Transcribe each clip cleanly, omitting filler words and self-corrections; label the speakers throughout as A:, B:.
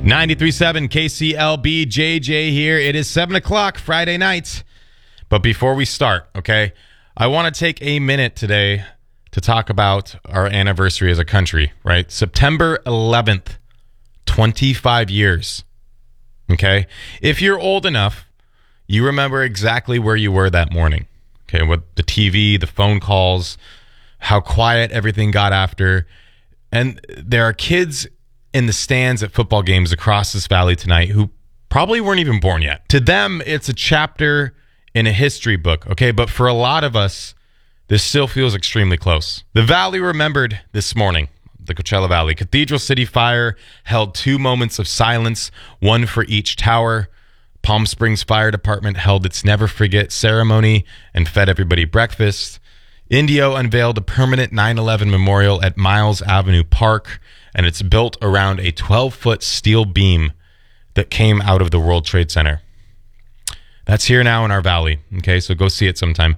A: 93.7 KCLB, JJ here. It is 7 o'clock Friday night. But before we start, okay, I want to take a minute today to talk about our anniversary as a country, right? September 11th, 25 years, okay? If you're old enough, you remember exactly where you were that morning, okay? With the TV, the phone calls, how quiet everything got after. And there are kids in the stands at football games across this valley tonight who probably weren't even born yet. To them, it's a chapter in a history book, okay? But for a lot of us, this still feels extremely close. The Valley remembered this morning, the Coachella Valley. Cathedral City Fire held 2 moments of silence, one for each tower. Palm Springs Fire Department held its Never Forget ceremony and fed everybody breakfast. Indio unveiled a permanent 9/11 memorial at Miles Avenue Park, and it's built around a 12-foot steel beam that came out of the World Trade Center. That's here now in our valley, okay? So go see it sometime.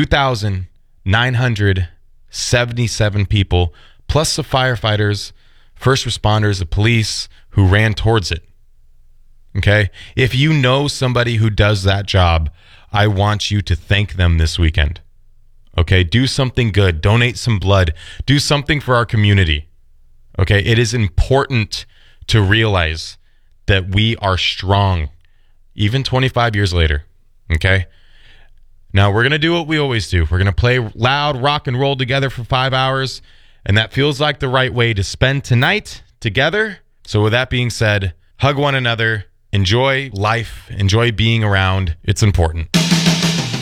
A: 2,977 people, plus the firefighters, first responders, the police who ran towards it, okay? If you know somebody who does that job, I want you to thank them this weekend, okay? Do something good. Donate some blood. Do something for our community. Okay, it is important to realize that we are strong, even 25 years later, okay? Now, we're going to do what we always do. We're going to play loud rock and roll together for 5 hours, and that feels like the right way to spend tonight together. So with that being said, hug one another, enjoy life, enjoy being around. It's important.